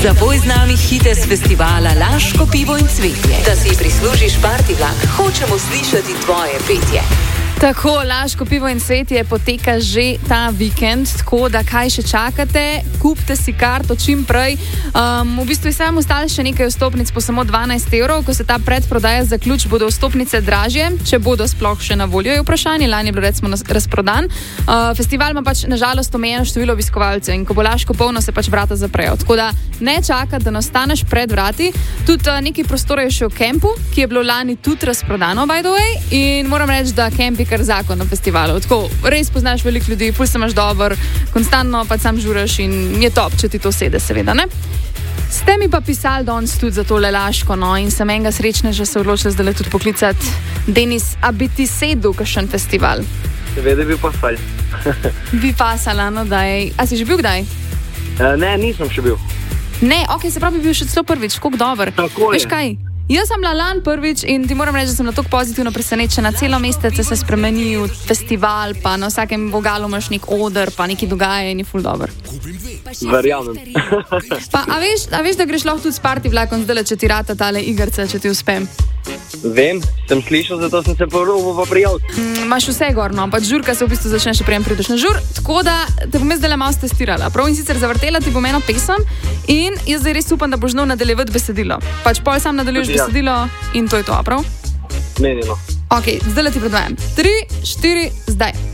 Zapoj z nami hite z festivala Laško pivo in cvetje. Da si prislužiš party vlak, hočemo slišati tvoje petje. Tako, Laško pivo in cvetje poteka že ta vikend, tako da kaj še čakate, kupite si karto čim prej. V bistvu je samo ostalo še nekaj vstopnic po samo 12 €, ko se ta predprodaja zaključi, bodo vstopnice dražje, če bodo sploh še na voljo, je vprašanje. Lani je bilo recimo razprodan. Festival ima pač nažalost omejeno število obiskovalcev in ko bo Laško polno, se pač vrata zaprejo. Tako da ne čakati, da ne ostaneš pred vrati. Tudi nekaj prostora je še v kempu, ki je bilo lani tudi razprodano, by the way, in moram reči, da kemp je kar zakon na festivalu. Tako, res poznaš veliko ljudi, pulj se imaš dober, konstantno pa sam žuraš in je top, če ti to sede, seveda, ne? Ste mi pa pisali danes tudi za tole Laško, no, in sem enega srečneža se odločila zdaj tudi poklicati. Denis, a bi ti sedel kakšen festival? Seveda bi pasal. Bi pasala, no daj. A si že bil kdaj? Ne, nisem še bil. Ne, ok, se pravi, bi bil še celo prvič, koliko dober. Tako je. Veš kaj? Jaz sem bila lani prvič in ti moram reči, da sem na tako pozitivno presenečena. Celo mesece se spremeni v festival, pa na vsakem vogalu imaš nek oder, pa neki dogaja in je ful dober. Verjamem. Pa, a veš, da greš lahko tudi s party vlakom zdaj, če ti rata tale igrce, če ti uspem? Vem, sem slišal, zato sem se prvo prijavil. Imaš vse gorno, pa žurka se v bistvu začne še prijem prideš na žur, tako da te bom jaz zdaj malo testirala. Prav in sicer zavrtela ti bom eno pesem in jaz zdaj res upam, da boš znal nadaljevati besedilo. Pač pol sam nadaljuješ besedilo in to je to, prav? Menjeno. Ok, zdaj ti predvajam. 3, 4, zdaj.